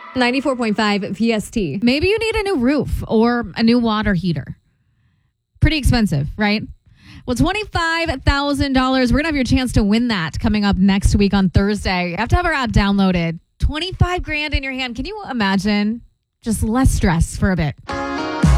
94.5 VST. Maybe you need a new roof or a new water heater. Pretty expensive, right? Well, $25,000. We're going to have your chance to win that coming up next week on Thursday. You have to have our app downloaded. $25,000 in your hand. Can you imagine? Just less stress for a bit.